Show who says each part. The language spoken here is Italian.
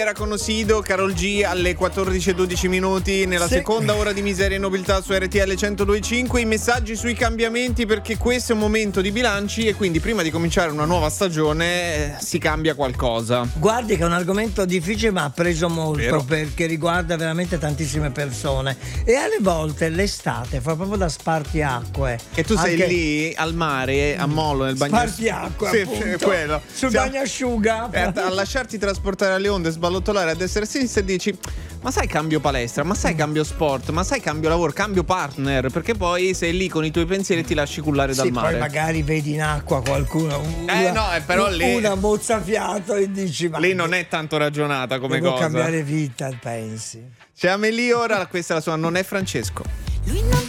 Speaker 1: Era con Osido, Karol G alle 14:12 minuti nella seconda ora di Miseria e Nobiltà su RTL 102.5. I messaggi sui cambiamenti, perché questo è un momento di bilanci e quindi prima di cominciare una nuova stagione si cambia qualcosa.
Speaker 2: Guardi che è un argomento difficile ma ha preso molto.
Speaker 1: Vero.
Speaker 2: Perché riguarda veramente tantissime persone e alle volte l'estate fa proprio da spartiacque.
Speaker 1: E tu sei lì al mare, a Molo, nel bagno.
Speaker 2: Spartiacque,
Speaker 1: sì,
Speaker 2: appunto,
Speaker 1: quello.
Speaker 2: sul bagnasciuga
Speaker 1: A lasciarti trasportare alle onde, sballottolare a destra e a sinistra e dici: ma sai, cambio palestra, ma sai, cambio sport, ma sai, cambio lavoro, cambio partner, perché poi sei lì con i tuoi pensieri e ti lasci cullare dal mare.
Speaker 2: Poi magari vedi in acqua qualcuno,
Speaker 1: però lì
Speaker 2: una mozzafiato e dici: ma
Speaker 1: lì non è tanto ragionata come
Speaker 2: devo
Speaker 1: cosa.
Speaker 2: cambiare vita, pensi.
Speaker 1: C'è Amelie ora, questa è la sua Non è Francesco.
Speaker 3: Lui non